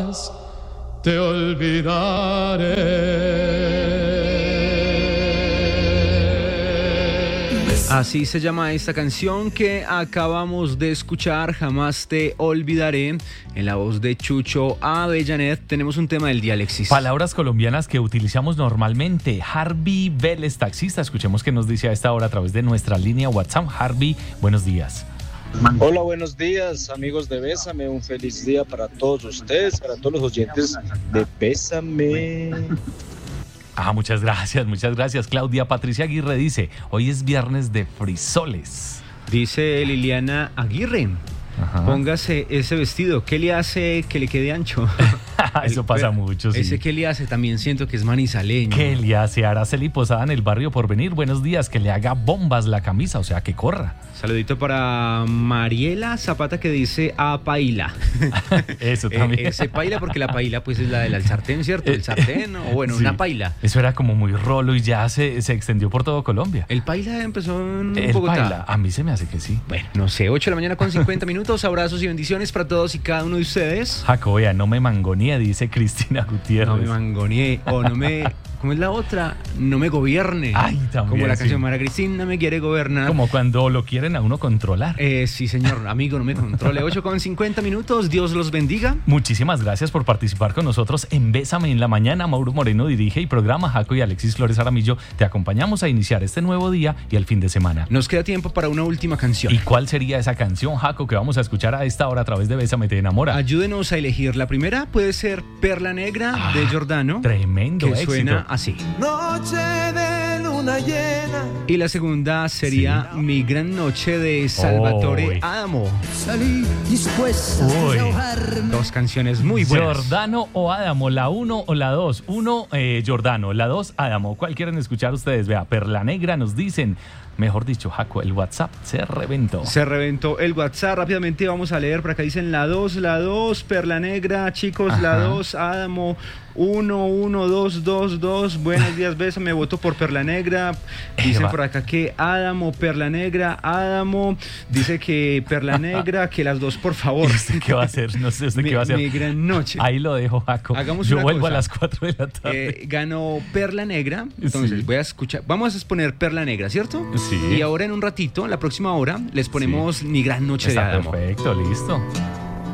te olvidaré. Así se llama esta canción que acabamos de escuchar, Jamás te olvidaré, en la voz de Chucho Avellanet. Tenemos un tema del día, Alexis. Palabras colombianas que utilizamos normalmente. Harvey Vélez, taxista. Escuchemos qué nos dice a esta hora a través de nuestra línea WhatsApp. Harvey, buenos días. Hola, buenos días, amigos de Bésame. Un feliz día para todos ustedes, para todos los oyentes de Bésame. Muchas gracias. Claudia Patricia Aguirre dice, hoy es viernes de frisoles. Dice Liliana Aguirre, póngase ese vestido, ¿qué le hace que le quede ancho? Eso pasa mucho, sí. Ese que le hace también siento que es manizaleño. ¿Qué le hace Araceli Posada en el barrio Porvenir? Buenos días, que le haga bombas la camisa, o sea, que corra. Saludito para Mariela Zapata que dice a paila. Eso también. Ese paila porque la paila pues es la del sartén, ¿cierto? El sartén o bueno, sí. Una paila. Eso era como muy rolo y ya se extendió por todo Colombia. ¿El paila empezó en el Bogotá? Paila, a mí se me hace que sí. Bueno, no sé, 8 de la mañana con 50 minutos. Abrazos y bendiciones para todos y cada uno de ustedes. Jacoya, no me mangonía, dice Cristina Gutiérrez. No me mangoneé o no me... ¿Cómo es la otra? No me gobierne. Ay, también. Como la canción Mara Cristina me quiere gobernar. Como cuando lo quieren a uno controlar. Sí, señor, amigo, no me controle. 8 con 50 minutos. Dios los bendiga. Muchísimas gracias por participar con nosotros en Bésame en la Mañana. Mauro Moreno dirige y programa. Jaco y Alexis Flores Aramillo te acompañamos a iniciar este nuevo día y el fin de semana. Nos queda tiempo para una última canción. ¿Y cuál sería esa canción, Jaco, que vamos a escuchar a esta hora a través de Bésame te enamora? Ayúdenos a elegir. La primera puede ser Perla Negra de Giordano. Tremendo que éxito. Suena así. Noche de luna llena. Y la segunda sería Mi Gran Noche de Salvatore Adamo. Salí dispuesta a ahogarme. Dos canciones muy buenas. Giordano o Adamo, la 1 o la 2. 1 Giordano, la 2 Adamo. ¿Cuál quieren escuchar ustedes? Vea, Perla Negra nos dicen. Mejor dicho, Jaco, el WhatsApp se reventó. Se reventó el WhatsApp. Rápidamente vamos a leer. Por acá dicen la 2, Perla Negra, chicos, la 2, Adamo, 1, 1, 2, 2, 2. Buenos días, Bésame, voto por Perla Negra. Dicen por acá que Adamo, Perla Negra, Adamo. Dice que Perla Negra, que las dos, por favor. ¿Qué va a hacer? No sé usted qué va a hacer. Mi gran noche. Ahí lo dejo, Jaco. Hagamos Yo una vuelvo cosa. A las 4 de la tarde. Ganó Perla Negra. Entonces Sí. voy a escuchar. Vamos a exponer Perla Negra, ¿cierto? Sí. Y ahora en un ratito, la próxima hora, les ponemos Mi Gran Noche de Adamo. Perfecto, listo.